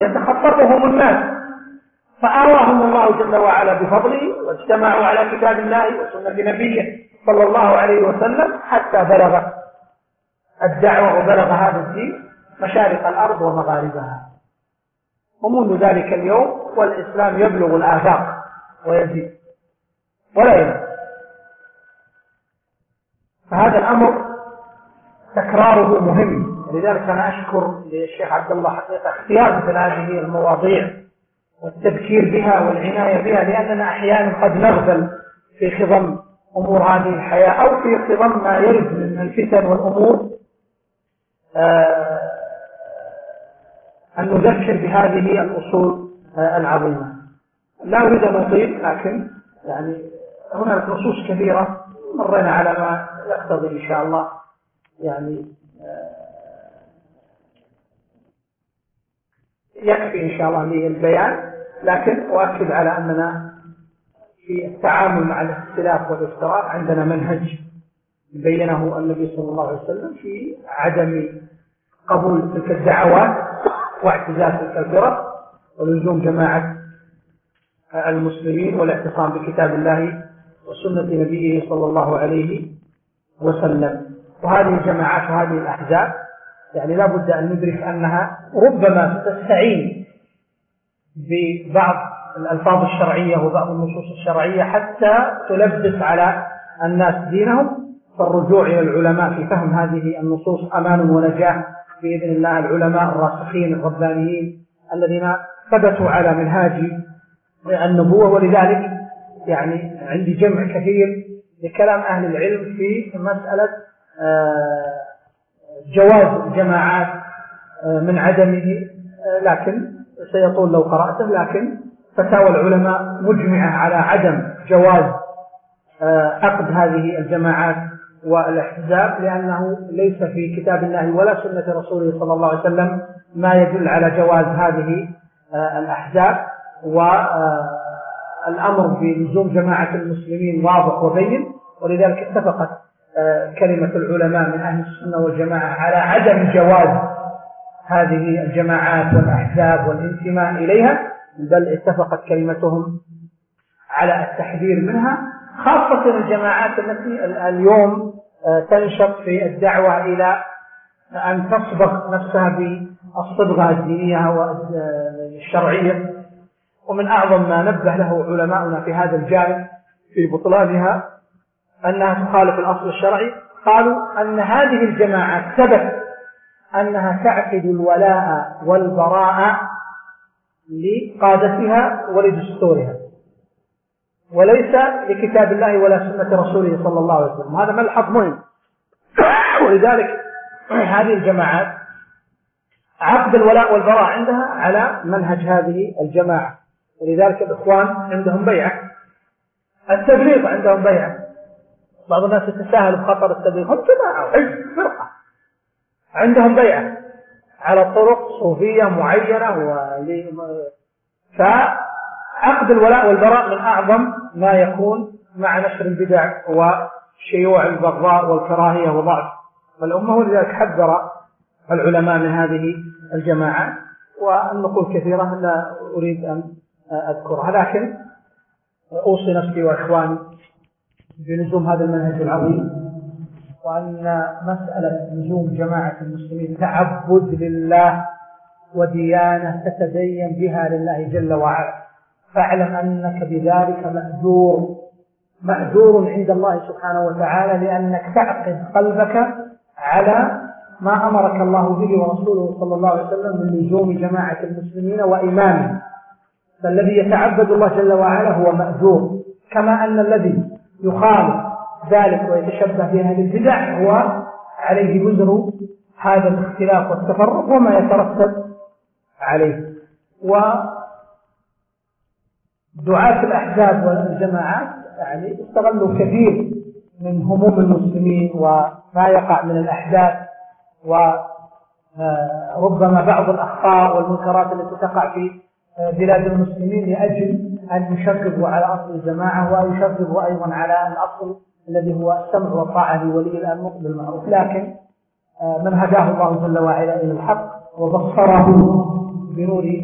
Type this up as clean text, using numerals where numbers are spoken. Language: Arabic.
يتخطفهم الناس، فآواهم الله جل وعلا بفضله واجتمعوا على كتاب الله وسنة نبيه صلى الله عليه وسلم حتى بلغ الدعوة وبلغ هذا الدين مشارق الأرض ومغاربها. ومنذ ذلك اليوم والإسلام يبلغ الآفاق ويزيد ولا ينام. فهذا الأمر تكراره مهم، لذلك أنا أشكر للشيخ عبد الله حقيقة اختيار مثل هذه المواضيع والتذكير بها والعناية بها، لأننا أحيانا قد نغفل في خضم أمور هذه الحياة أو في خضم ما يرد من الفتن والأمور، أن نذكر بهذه الأصول العظيمة. لا أريد أن أطيل، لكن يعني هناك نصوص كثيرة مرينا على ما يقتضي إن شاء الله يعني يكفي إن شاء الله للبيان، لكن أؤكد على أننا في التعامل مع الاختلاف والافتراء عندنا منهج بينه النبي صلى الله عليه وسلم في عدم قبول تلك الدعوات واعتزال تلك الفرق ولزوم جماعة المسلمين والاعتصام بكتاب الله وسنة نبيه صلى الله عليه وسلم. وهذه الجماعات وهذه الأحزاب يعني لا بد أن ندرك أنها ربما تستعين ببعض الألفاظ الشرعية وبعض النصوص الشرعية حتى تلبس على الناس دينهم. فالرجوع إلى العلماء في فهم هذه النصوص أمان ونجاة بإذن الله. العلماء الراسخين الربانيين الذين ثبتوا على منهاج النبوة. ولذلك يعني عندي جمع كثير لكلام أهل العلم في مسألة جواز الجماعات من عدمه، لكن سيطول لو قرأته. لكن فتاوى العلماء مجمعة على عدم جواز عقد هذه الجماعات والاحزاب، لأنه ليس في كتاب الله ولا سنة رسوله صلى الله عليه وسلم ما يدل على جواز هذه الأحزاب. والأمر بلزوم جماعة المسلمين واضح وبين، ولذلك اتفقت كلمة العلماء من أهل السنة والجماعة على عدم جواز هذه الجماعات والأحزاب والانتماء إليها، بل اتفقت كلمتهم على التحذير منها، خاصة الجماعات التي اليوم تنشط في الدعوة إلى أن تصبغ نفسها بالصبغة الدينية والشرعية. ومن أعظم ما نبه له علماؤنا في هذا الجانب في بطلانها أنها تخالف الأصل الشرعي. قالوا أن هذه الجماعات ثبت أنها تعقد الولاء والبراء لقادتها ولدستورها، وليس لكتاب الله ولا سنة رسوله صلى الله عليه وسلم. هذا ملحظ مهم. ولذلك هذه الجماعات عقد الولاء والبراء عندها على منهج هذه الجماعة. ولذلك الإخوان عندهم بيعة، التبليغ عندهم بيعة. بعض الناس يتساهل بخطر التبليغ، هم جماعة وحزب فرقة عندهم بيعة على طرق صوفية معينة. فعقد الولاء والبراء من أعظم ما يكون مع نشر البدع وشيوع البغضاء والكراهية وضعف الأمة. ولذلك حذر العلماء من هذه الجماعات، والنقول كثيرة لا أريد أن أذكرها، لكن أوصي نفسي وإخواني بلزوم هذا المنهج العظيم، وأن مسألة لزوم جماعة المسلمين تعبد لله وديانة تتدين بها لله جل وعلا. فاعلم أنك بذلك مأجور عند الله سبحانه وتعالى، لأنك تعقد قلبك على ما أمرك الله به ورسوله صلى الله عليه وسلم من لزوم جماعة المسلمين وإمامهم. فالذي يتعبد الله جل وعلا هو مأجور، كما أن الذي يخالف ذلك ويتشبه بأهل البدع هو عليه وزر هذا الاختلاف والتفرق وما يترتب عليه. ودعاة الأحزاب والجماعات يعني استغلوا كثير من هموم المسلمين وما يقع من الأحداث، وربما بعض الأخطاء والمنكرات التي تقع في بلاد المسلمين، لأجل أن يشربوا على أصل الجماعة ويشربوا أيضا على الأصل الذي هو السمع والطاعة لولي الأمر بالمعروف. لكن من هداه الله جل وعلا إلى الحق وبصره بنور